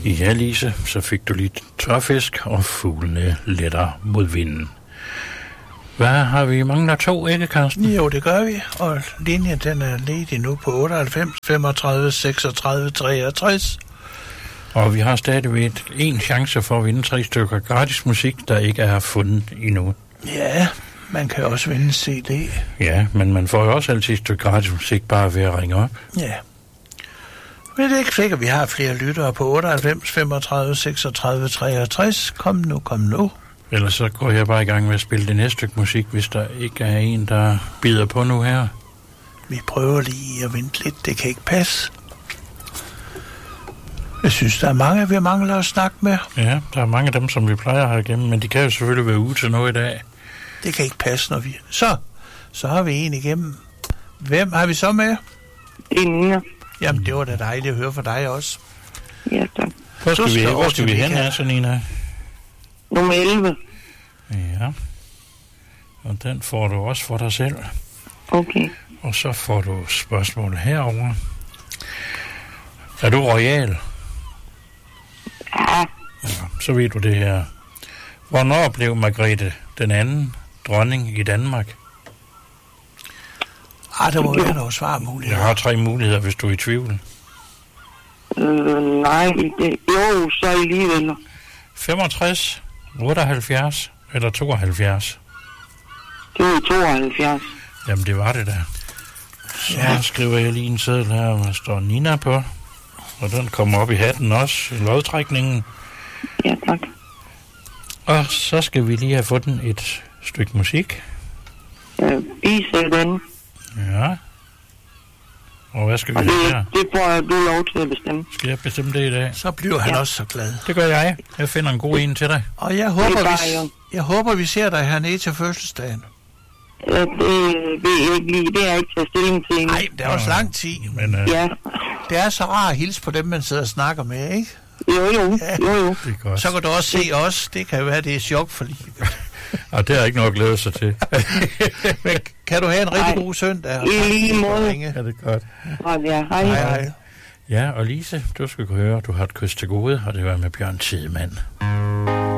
Ja, Lise, så fik du lidt tørfisk, og fuglene letter mod vinden. Hvad har vi? Mangler 2, ikke, Carsten? Jo, det gør vi, og linjen den er ledig nu på 98 35 36 63. Og vi har stadigvæk en chance for at vinde 3 stykker gratis musik, der ikke er fundet endnu. Ja, man kan også vinde CD. Ja, men man får jo også altid et stykke gratis musik bare ved at ringe op. Ja. Men det er ikke sikkert, at vi har flere lyttere på 98 35 36 63. Kom nu. Ellers så går jeg bare i gang med at spille det næste stykke musik, hvis der ikke er en, der bider på nu her. Vi prøver lige at vente lidt. Det kan ikke passe. Jeg synes, der er mange, vi mangler at snakke med. Ja, der er mange af dem, som vi plejer at have igennem, men de kan jo selvfølgelig være ude til noget i dag. Det kan ikke passe, når vi... Så har vi en igennem. Hvem har vi så med? Det er Nina. Jamen, det var da dejligt at høre fra dig også. Ja, tak. Hvor skal vi hen, altså, Nina? Nummer 11. Ja. Og den får du også for dig selv. Okay. Og så får du spørgsmål herover. Er du royal? Ja. Så ved du det her. Hvornår blev Margrethe den anden dronning i Danmark? Der må være noget svarmuligheder. Jeg har 3 muligheder, hvis du er i tvivl. Nej, jo, så alligevel. 65, 78 eller 72? Det var 72. Jamen, det var det da. Så skriver jeg lige en seddel her, hvor der står Nina på. Og den kommer op i hatten også, i lodtrækningen. Ja, tak. Og så skal vi lige have fundet et stykke musik. Vise den. Ja. Og hvad skal vi have her? Det får du lov til at bestemme. Skal jeg bestemme det i dag? Så bliver han også så glad. Det gør jeg. Jeg finder en god en til dig. Og jeg håber, vi ser dig hernede til fødselsdagen. Det ved jeg ikke lige. Det er jeg ikke taget stilling til. Nej, det er også lang tid. Men, ja. Det er så rart at hilse på dem, man sidder og snakker med, ikke? Jo. Det er godt. Så kan du også se os. Det kan jo være, det er chok for livet. Og det er ikke noget at glæde sig til. Men kan du have en rigtig god søndag? I lige måde. Ja, det er godt. Ja, hej. Ja, og Lise, du skal høre, du har et kys til gode, og det var med Bjørn Tidemand.